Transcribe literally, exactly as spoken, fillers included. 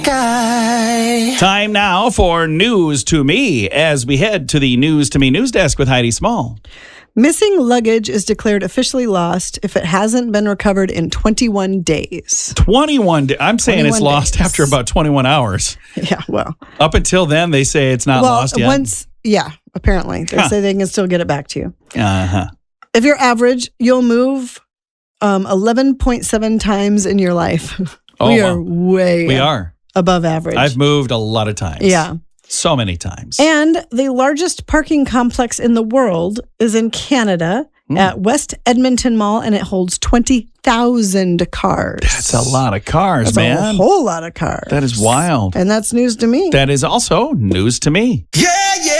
Guy. Time now for News to Me as we head to the News to Me news desk with Heidi Small. Missing luggage is declared officially lost if it hasn't been recovered in twenty-one days. twenty-one days. I'm saying it's twenty-one lost days. after about twenty-one hours. Yeah, well. Up until then, they say it's not well, lost yet. Once, yeah, apparently. They Huh. say they can still get it back to you. Uh-huh. If you're average, you'll move um, eleven point seven times in your life. Oh, we wow. are way We are. above average. I've moved a lot of times. Yeah. So many times. And the largest parking complex in the world is in Canada Mm. at West Edmonton Mall, and it holds twenty thousand cars. That's a lot of cars, That's man. a whole lot of cars. That is wild. And that's news to me. That is also news to me. Yeah!